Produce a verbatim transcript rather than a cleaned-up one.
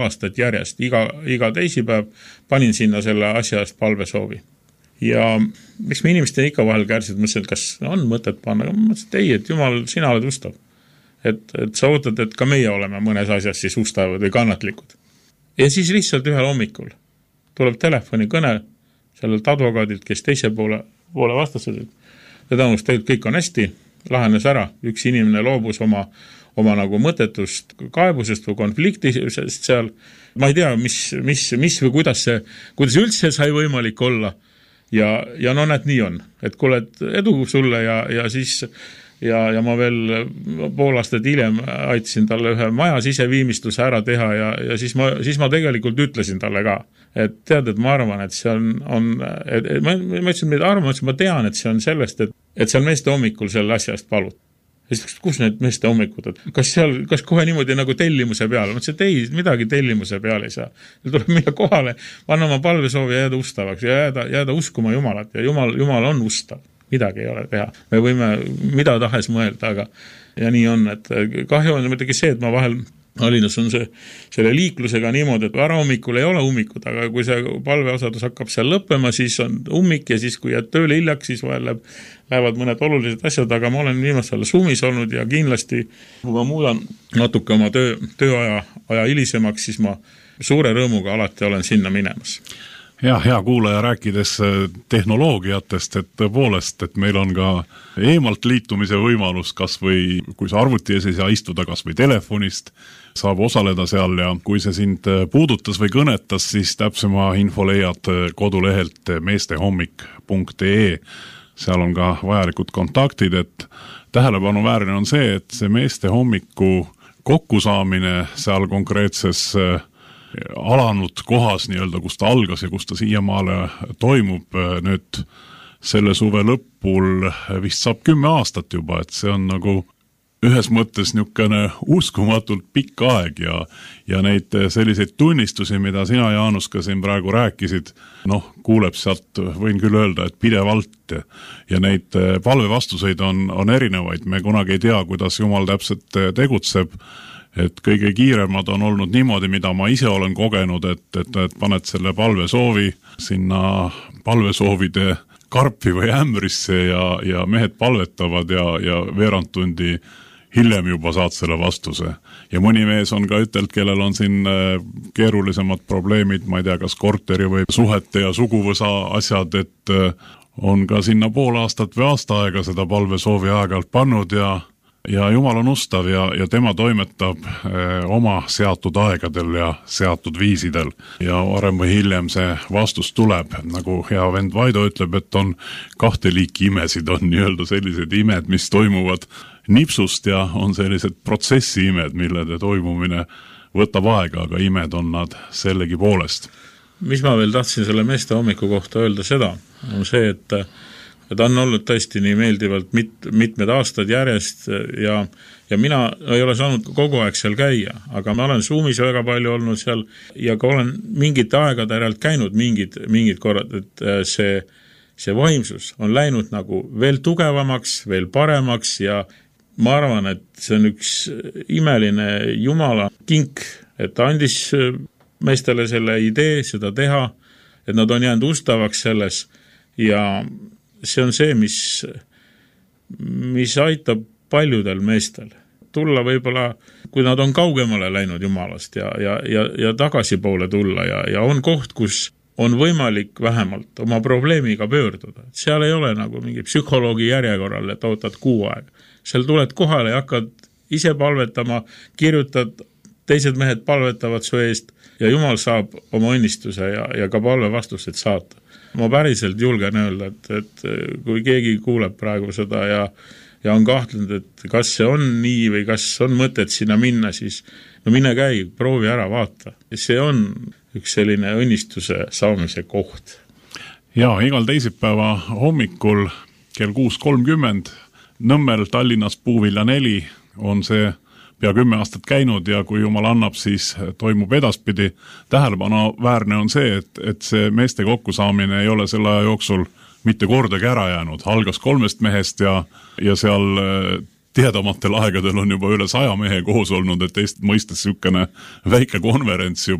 aastat järjest, iga, iga teisipäev panin sinna selle asja eest palvesoovi. Ja miks me inimestele ikka vahel kärsid, mõtlesin, et kas on mõtet panna, aga mõtlesin, et ei, et Jumal, sina oled ustav. Et, et sa ootad, et ka meie oleme mõnes asjas siis ustavad või kannatlikud. Ja siis lihtsalt ühel hommikul tuleb telefoni kõne sellelt advokaadilt, kes teise poole, poole vastased, et tänus tegelikult kõik on hästi, lahenes ära, üks inimene loobus oma, oma nagu mõttetust kaebusest või konfliktisest seal, ma ei tea, mis, mis, mis või kuidas see, kuidas üldse sai võimalik olla ja, ja no näed, nii on, et kuule, edu sulle ja, ja siis ja, ja ma veel pool aastat hiljem aitasin talle ühe maja siseviimistluse ära teha ja, ja siis, ma, siis ma tegelikult ütlesin talle ka, et tead, et ma arvan, et see on, on et, et ma, ma ütlesin, mida arvan, ma tean, et see on sellest, et, et seal meeste hommikul selle asja eest palut. Ja siis, kus need meeste hommikud, et kas seal, kas kohe niimoodi nagu tellimuse peale? Ma ütlesin, et ei, midagi tellimuse peale ei saa. Tuleb minna kohale, panna oma palvesoovi ja jääda ustavaks ja jääda, jääda uskuma Jumalat ja Jumal, Jumal on ustav. Midagi ei ole teha. Me võime mida tahes mõelda, aga ja nii on, et kahju on muidugi see, et ma vahel Alinas on see, selle liiklusega niimoodi, et ära hommikul ei ole ummikud, aga kui see palveosadus hakkab seal lõppema, siis on ummik ja siis kui jääd tööle hiljaks, siis vahel läheb, lähevad mõned olulised asjad, aga ma olen viimasel Zoomis olnud ja kindlasti, kui ma muudan natuke oma töö, tööaja aja hilisemaks, siis ma suure rõõmuga alati olen sinna minemas. Ja, hea kuulaja, rääkides tehnoloogiatest, et tõepoolest, et meil on ka eemalt liitumise võimalus, kas või kui sa arvuti ees ei saa istuda kas või telefonist, saab osaleda seal ja kui see sind puudutas või kõnetas, siis täpsema info leiad kodulehelt meestehommik punkt ee. Seal on ka vajalikud kontaktid, et tähelepanuväärne on see, et see meestehommiku kokkusaamine seal konkreetses alanud kohas, nii-öelda, kus ta algas ja kus ta siiamaale toimub nüüd selle suve lõpul vist saab kümme aastat juba, et see on nagu ühes mõttes niisugune uskumatult pikk aeg ja, ja neid selliseid tunnistusi, mida sina, Jaanus, ka siin praegu rääkisid, noh, kuuleb sealt, võin küll öelda, et pidevalt ja neid palvevastuseid on, on erinevaid, me kunagi ei tea, kuidas Jumal täpselt tegutseb, et kõige kiiremad on olnud niimoodi, mida ma ise olen kogenud, et, et, et paned selle palvesoovi sinna palvesoovide karpi või ämbrisse ja, ja mehed palvetavad ja, ja veerand tundi hiljem juba saad selle vastuse. Ja mõni mees on ka ütelt, kellel on siin keerulisemad probleemid, ma ei tea, kas korteri või suhete ja suguvõsa asjad, et on ka sinna pool aastat või aasta aega seda palvesoovi aeg-alt pannud ja Ja Jumal on ustav ja, ja tema toimetab eh, oma seatud aegadel ja seatud viisidel ja varem või hiljem see vastus tuleb, nagu hea vend Vaido ütleb, et on kahte liiki imesid, on nii-öelda sellised imed, mis toimuvad nipsust ja on sellised protsessi imed, millede toimumine võtab aega, aga imed on nad sellegi poolest. Mis ma veel tahtsin selle meeste hommiku kohta öelda seda, on see, et ta on olnud tõesti nii meeldivalt mit, mitmed aastad järjest ja, ja mina ei ole saanud kogu aeg seal käia, aga ma olen Zoomis väga palju olnud seal ja ka olen mingite aegade järelt käinud mingid, mingid korrad, et see, see vaimsus on läinud nagu veel tugevamaks, veel paremaks ja ma arvan, et see on üks imeline Jumala kink, et ta andis meestele selle idee seda teha, et nad on jäänud ustavaks selles ja see on see, mis, mis aitab paljudel meestel tulla võib-olla, kui nad on kaugemale läinud Jumalast ja, ja, ja, ja tagasi poole tulla ja, ja on koht, kus on võimalik vähemalt oma probleemiga pöörduda. Seal ei ole nagu mingi psühholoogi järjekorral, et ootad kuu aeg. Seal tuled kohale ja hakkad ise palvetama, kirjutad, teised mehed palvetavad su eest ja Jumal saab oma õnnistuse ja, ja ka palve vastused saata. Ma päriselt julgen öelda, et, et kui keegi kuuleb praegu seda ja, ja on kahtlenud, et kas see on nii või kas on mõtet sinna minna, siis no mine käi, proovi ära vaata. See on üks selline õnnistuse saamise koht. Ja, igal teisipäeva hommikul kell kuus kolmkümmend Nõmmel Tallinnas Puuvilla neli on see pea kümme aastat käinud ja kui Jumal annab, siis toimub edaspidi. Tähelepanuväärne on see, et, et see meeste kokkusaamine ei ole selle aja jooksul mitte kordagi ära jäänud. Algas kolmest mehest ja, ja seal tihedamatel aegadel on juba üle saja mehe koos olnud, et Eestit mõistes niisugune väike konverents